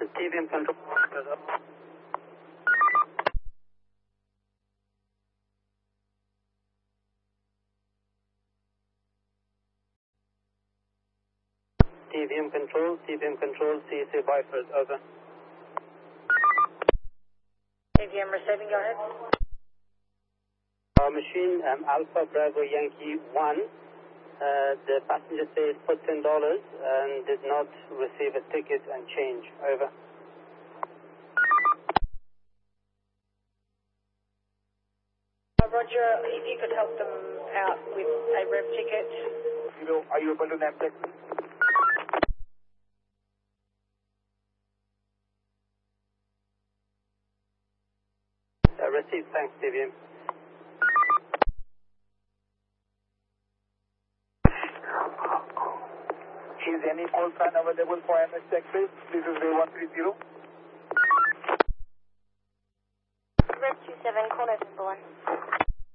TVM control. TVM control, CSA Byford, over. TVM receiving, go ahead. Our machine, Alpha Bravo Yankee 1, the passenger says put $10 and did not receive a ticket and change, over. Roger, if you could help them out with a rev ticket. Are you able to name that? Received, thanks, TVM. Is any call sign available for MS check, please? This is Ray 130. Rev 27, call November 1.